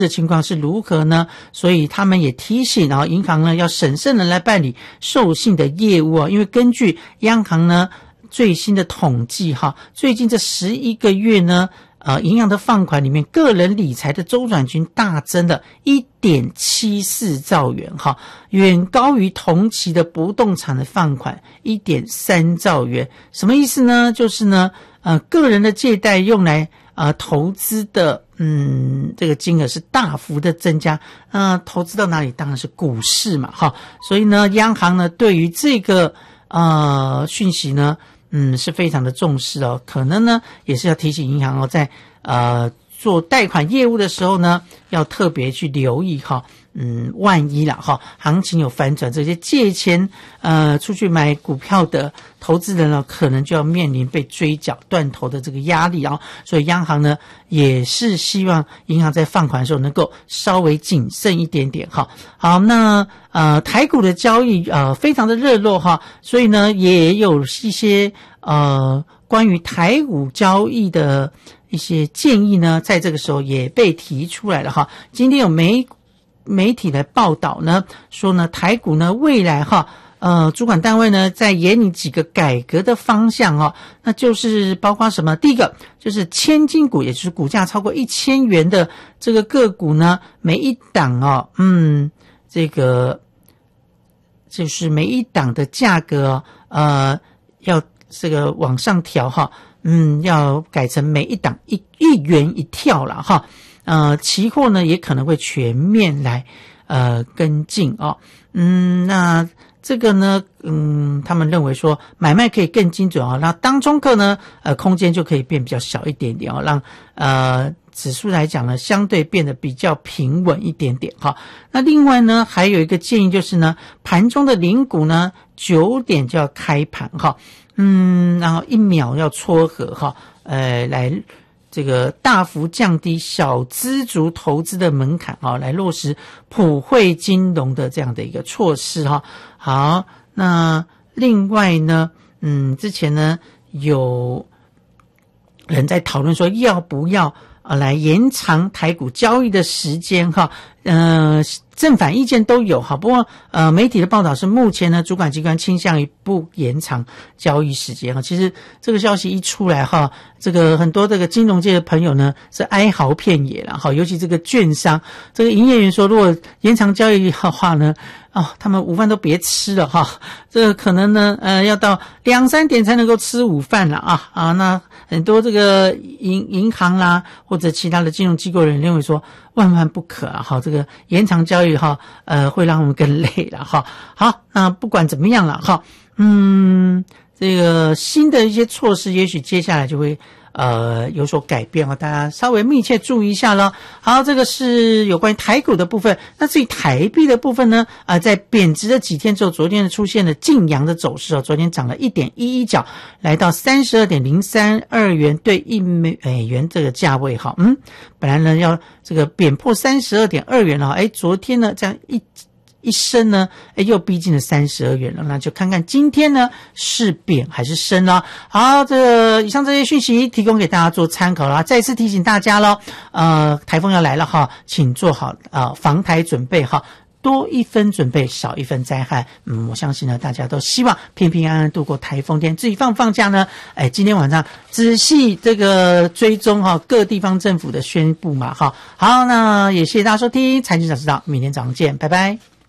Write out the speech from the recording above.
的情况是如何呢？所以他们也提醒，然后银行呢要审慎的来办理授信的业务因为根据央行呢最新的统计最近这11个月呢银行的放款里面，个人理财的周转金大增了 1.74 兆元远高于同期的不动产的放款 1.3 兆元。什么意思呢？就是呢个人的借贷用来投资的这个金额是大幅的增加。投资到哪里？当然是股市嘛所以呢央行呢对于这个讯息呢是非常的重视可能呢也是要提醒银行在做贷款业务的时候呢要特别去留意万一啦行情有反转，这些借钱出去买股票的投资人呢可能就要面临被追缴断头的这个压力所以央行呢也是希望银行在放款的时候能够稍微谨慎一点点好，那台股的交易非常的热络所以呢也有一些关于台股交易的一些建议呢在这个时候也被提出来了今天有媒体来报道呢说呢台股呢未来主管单位呢在研拟几个改革的方向那就是包括什么？第一个就是千金股，也就是股价超过1000元的这个个股呢，每一档这个就是每一档的价格要这个往上调要改成每一档1元一跳了期货呢也可能会全面来跟进那这个呢他们认为说买卖可以更精准那当中客呢空间就可以变比较小一点点让指数来讲呢相对变得比较平稳一点点那另外呢还有一个建议就是呢盘中的零股呢9点就要开盘然后1秒要撮合来这个大幅降低小资族投资的门槛来落实普惠金融的这样的一个措施好，那另外呢之前呢有人在讨论说要不要来延长台股交易的时间正反意见都有不过媒体的报道是目前呢主管机关倾向于不延长交易时间其实这个消息一出来这个很多这个金融界的朋友呢是哀嚎遍野了尤其这个券商这个营业员说如果延长交易的话呢他们午饭都别吃了这个可能呢要到2-3点才能够吃午饭了那很多这个银行啦或者其他的金融机构人认为说万万不可这个延长交易会让我们更累了好，那不管怎么样了这个新的一些措施也许接下来就会有所改变大家稍微密切注意一下咯。好，这个是有关于台股的部分。那至于台币的部分呢在贬值的几天之后，昨天出现了净阳的走势昨天涨了 1.11 角，来到 32.032 元对1美元这个价位本来呢要这个贬破 32.2 元昨天呢这样一升呢又逼近了32元了，那就看看今天呢是贬还是升了。好，这个以上这些讯息提供给大家做参考了，再次提醒大家咯台风要来了请做好防台准备多一分准备少一分灾害我相信呢大家都希望平平安安度过台风天。至于放假呢今天晚上仔细这个追踪各地方政府的宣布嘛好，那也谢谢大家收听财经早知道，明天早上见，拜拜。